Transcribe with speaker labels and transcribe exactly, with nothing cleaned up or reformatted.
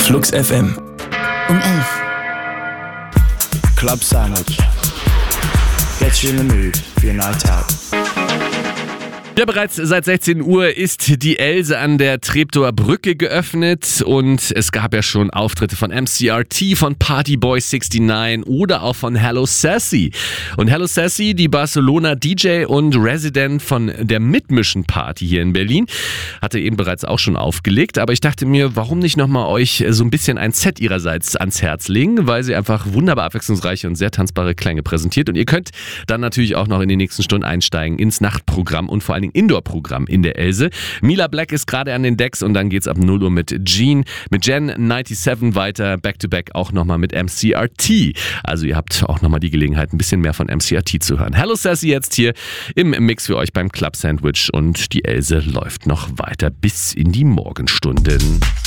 Speaker 1: Flux F M.
Speaker 2: Um elf.
Speaker 3: Club Sandwich. Get you in the mood for your night out.
Speaker 4: Ja, bereits seit sechzehn Uhr ist die Else an der Treptower Brücke geöffnet und es gab ja schon Auftritte von M C R T, von Partyboy neunundsechzig oder auch von Hello Sassy. Und Hello Sassy, die Barcelona D J und Resident von der Mitmischen Party hier in Berlin, hatte eben bereits auch schon aufgelegt, aber ich dachte mir, warum nicht nochmal euch so ein bisschen ein Set ihrerseits ans Herz legen, weil sie einfach wunderbar abwechslungsreiche und sehr tanzbare Klänge präsentiert und ihr könnt dann natürlich auch noch in den nächsten Stunden einsteigen ins Nachtprogramm und vor allem Indoor-Programm in der Else. Mila Black ist gerade an den Decks und dann geht's ab null Uhr mit Gene, mit Gen siebenundneunzig weiter, Back-to-Back auch nochmal mit M C R T. Also ihr habt auch nochmal die Gelegenheit, ein bisschen mehr von M C R T zu hören. Hello Sassy jetzt hier im Mix für euch beim Club Sandwich und die Else läuft noch weiter bis in die Morgenstunden.